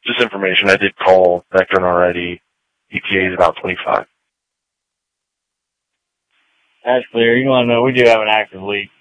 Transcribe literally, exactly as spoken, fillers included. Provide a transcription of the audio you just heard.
just information. I did call Vectren already. E P A is about twenty-five. That's clear. You want to know, we do have an active leak.